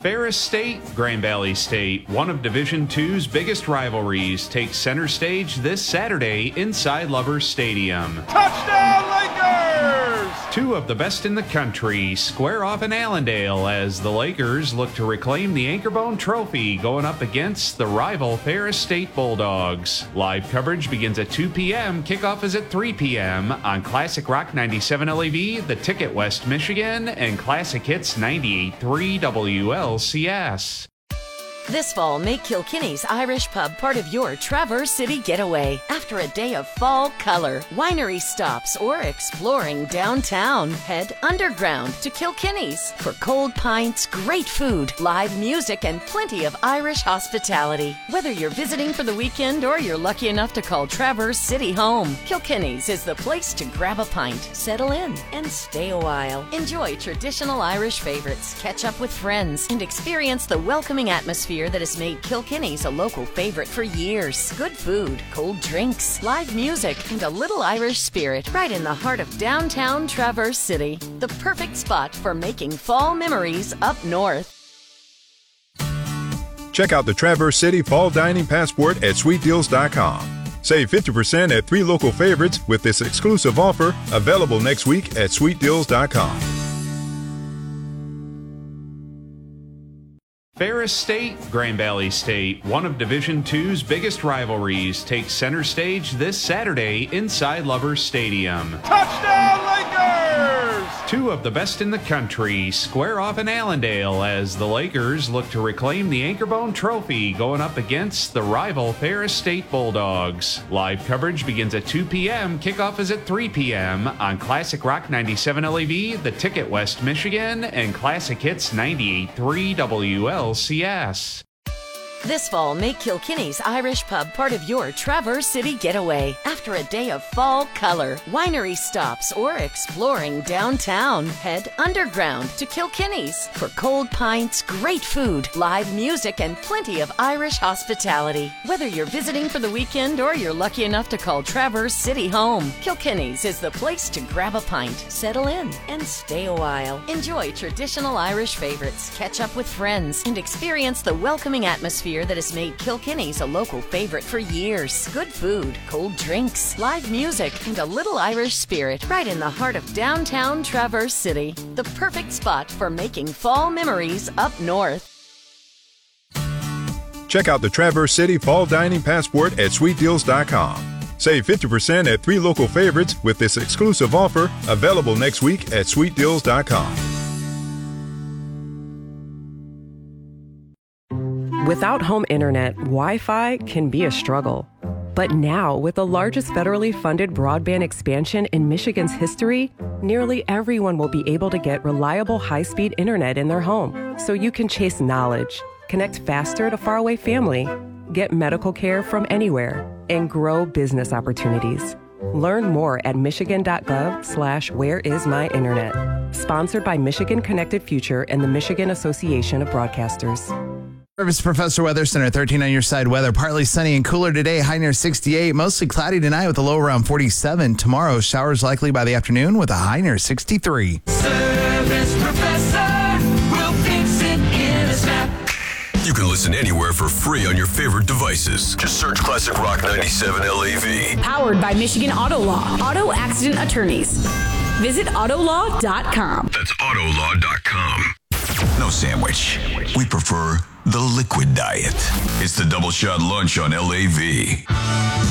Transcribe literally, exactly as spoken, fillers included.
Ferris State, Grand Valley State, one of Division two's biggest rivalries, takes center stage this Saturday inside Lovers Stadium. Touchdown, Lakers! Two of the best in the country square off in Allendale as the Lakers look to reclaim the Anchorbone Trophy going up against the rival Ferris State Bulldogs. Live coverage begins at two p.m., kickoff is at three p.m. on Classic Rock ninety-seven L A V, The Ticket West Michigan, and Classic Hits ninety-eight point three W L C S. This fall, make Kilkenny's Irish Pub part of your Traverse City getaway. After a day of fall color, winery stops, or exploring downtown, head underground to Kilkenny's for cold pints, great food, live music, and plenty of Irish hospitality. Whether you're visiting for the weekend or you're lucky enough to call Traverse City home, Kilkenny's is the place to grab a pint, settle in, and stay a while. Enjoy traditional Irish favorites, catch up with friends, and experience the welcoming atmosphere that has made Kilkenny's a local favorite for years. Good food, cold drinks, live music, and a little Irish spirit right in the heart of downtown Traverse City. The perfect spot for making fall memories up north. Check out the Traverse City Fall Dining Passport at sweet deals dot com. Save fifty percent at three local favorites with this exclusive offer, available next week at sweet deals dot com. Ferris State, Grand Valley State, one of Division two's biggest rivalries, takes center stage this Saturday inside Lovers Stadium. Touchdown, Lakers! Two of the best in the country square off in Allendale as the Lakers look to reclaim the Anchorbone Trophy going up against the rival Ferris State Bulldogs. Live coverage begins at two p.m., kickoff is at three p.m. on Classic Rock ninety-seven L A V, The Ticket West Michigan, and Classic Hits ninety-eight point three W L C S. This fall, make Kilkenny's Irish Pub part of your Traverse City getaway. After a day of fall color, winery stops, or exploring downtown, head underground to Kilkenny's for cold pints, great food, live music, and plenty of Irish hospitality. Whether you're visiting for the weekend or you're lucky enough to call Traverse City home, Kilkenny's is the place to grab a pint, settle in, and stay a while. Enjoy traditional Irish favorites, catch up with friends, and experience the welcoming atmosphere that has made Kilkenny's a local favorite for years. Good food, cold drinks, live music, and a little Irish spirit right in the heart of downtown Traverse City. The perfect spot for making fall memories up north. Check out the Traverse City Fall Dining Passport at sweet deals dot com. Save fifty percent at three local favorites with this exclusive offer, available next week at sweet deals dot com. Without home internet, Wi-Fi can be a struggle. But now, with the largest federally funded broadband expansion in Michigan's history, nearly everyone will be able to get reliable high-speed internet in their home. So you can chase knowledge, connect faster to faraway family, get medical care from anywhere, and grow business opportunities. Learn more at michigan.gov slash where is my internet. Sponsored by Michigan Connected Future and the Michigan Association of Broadcasters. Service Professor Weather Center, thirteen on your side weather. Partly sunny and cooler today, high near sixty-eight. Mostly cloudy tonight with a low around forty-seven. Tomorrow, showers likely by the afternoon with a high near sixty-three. Service Professor will fix it in a snap. You can listen anywhere for free on your favorite devices. Just search Classic Rock ninety-seven L A V. Powered by Michigan Auto Law. Auto accident attorneys. Visit auto law dot com. That's auto law dot com. No sandwich. We prefer the liquid diet. It's the Double Shot Lunch on L A V.